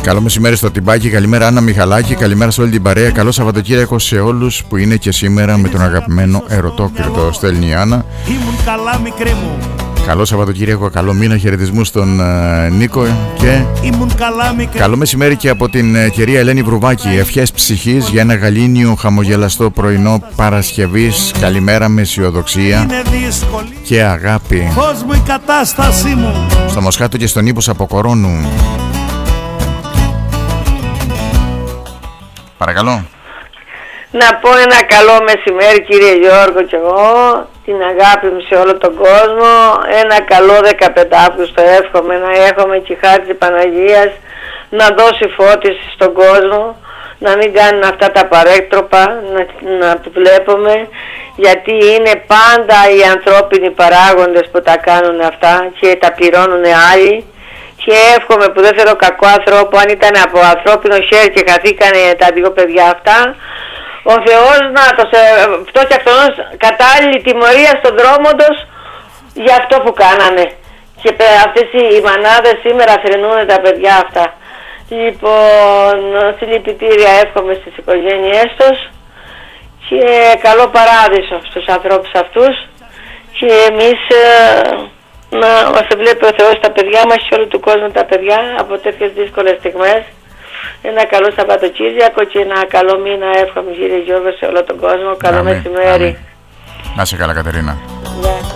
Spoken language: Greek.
Καλό μεσημέρι στο Τιμπάκι, καλημέρα Άννα Μιχαλάκη, καλημέρα σε όλη την παρέα. Καλό Σαββατοκύριακο σε όλους που είναι και σήμερα με τον αγαπημένο Ερωτόκριτο, στέλνει η Άννα. Ήμουν καλά μικρή μου. Καλό Σαββατοκύριακο, καλό μήνα, χαιρετισμού στον Νίκο και καλό μεσημέρι και από την κυρία Ελένη Βρουβάκη. Ευχές ψυχής για ένα γαλήνιο χαμογελαστό πρωινό Παρασκευής. Καλημέρα με αισιοδοξία και αγάπη. Πώς μου η κατάστασή μου. Στο Μοσχάτο και στον Ίππος από Κορώνου. Παρακαλώ. Να πω ένα καλό μεσημέρι κύριε Γιώργο και εγώ, την αγάπη μου σε όλο τον κόσμο, ένα καλό 15 Αύγουστο εύχομαι να έχουμε και χάρη της Παναγίας να δώσει φώτιση στον κόσμο, να μην κάνουν αυτά τα παρέκτροπα, να βλέπουμε, γιατί είναι πάντα οι ανθρώπινοι παράγοντες που τα κάνουν αυτά και τα πληρώνουν άλλοι. Και εύχομαι που δεν θέλω κακό άνθρωπο, αν ήταν από ανθρώπινο χέρι και χαθήκανε τα δύο παιδιά αυτά, ο Θεός να το φτώχει κατάλληλη τιμωρία στον δρόμο τους για αυτό που κάνανε. Και αυτές οι μανάδες σήμερα θρηνούν τα παιδιά αυτά. Λοιπόν, συλληπιτήρια εύχομαι στις οικογένειές τους και καλό παράδεισο στους ανθρώπους αυτούς και εμείς να μας βλέπει ο Θεός τα παιδιά μας και όλου του κόσμου τα παιδιά από τέτοιες δύσκολες στιγμές. Ένα καλό Σαββατοκύριακο και ένα καλό μήνα εύχομαι κύριε Γιώργο σε όλο τον κόσμο. Καλό μεσημέρι. Να είσαι καλά Κατερίνα. Yeah.